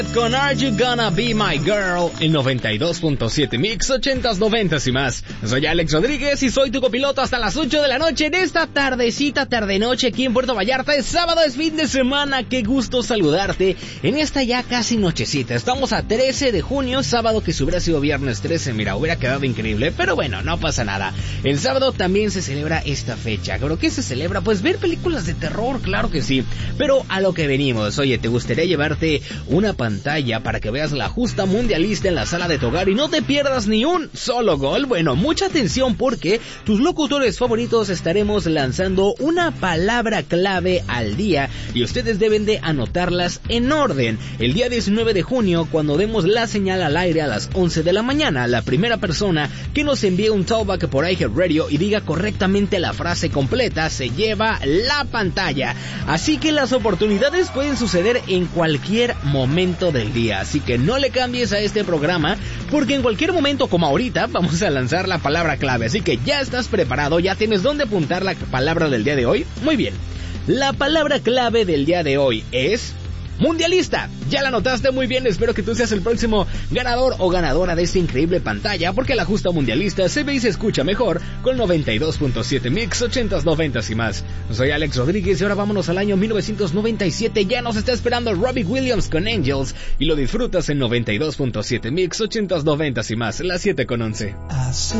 Con Are You Gonna Be My Girl en 92.7 Mix 80s, 90s y más. Soy Alex Rodríguez y soy tu copiloto hasta las 8 de la noche en esta tardecita, tarde-noche aquí en Puerto Vallarta. Es sábado, es fin de semana. Qué gusto saludarte en esta ya casi nochecita. Estamos a 13 de junio, sábado que si hubiera sido viernes 13, mira, hubiera quedado increíble. Pero bueno, no pasa nada. El sábado también se celebra esta fecha. ¿Pero qué se celebra? Pues ver películas de terror, claro que sí. Pero a lo que venimos. Oye, ¿te gustaría llevarte una pantalla para que veas la justa mundialista en la sala de tu hogar y no te pierdas ni un solo gol? Bueno, mucha atención porque tus locutores favoritos estaremos lanzando una palabra clave al día y ustedes deben de anotarlas en orden. El día 19 de junio, cuando demos la señal al aire a las 11 de la mañana, la primera persona que nos envíe un talkback por iHeartRadio y diga correctamente la frase completa se lleva la pantalla. Así que las oportunidades pueden suceder en cualquier momento del día, así que no le cambies a este programa porque en cualquier momento como ahorita vamos a lanzar la palabra clave, así que ya estás preparado, ya tienes dónde apuntar la palabra del día de hoy. Muy bien, la palabra clave del día de hoy es mundialista. Ya la notaste, muy bien, espero que tú seas el próximo ganador o ganadora de esta increíble pantalla, porque la justa mundialista se ve y se escucha mejor con 92.7 Mix 80s, 90s y más. Soy Alex Rodríguez y ahora vámonos al año 1997, ya nos está esperando Robbie Williams con Angels y lo disfrutas en 92.7 Mix 80s, 90s y más, las 7:11.